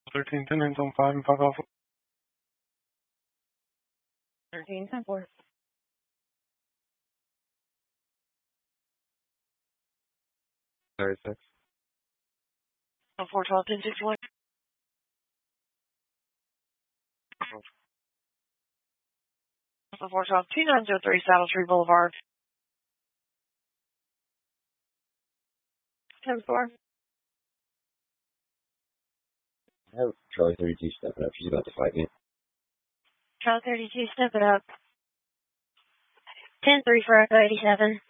1310 ends on 5 and 5 Alpha. 13-10-4. 36. 412-1061. 412-2903 Saddle Tree Boulevard. 10-4. I have Charlie 32 stepping up. She's about to fight me. Charlie 32 stepping up. 10-3 for Echo 87.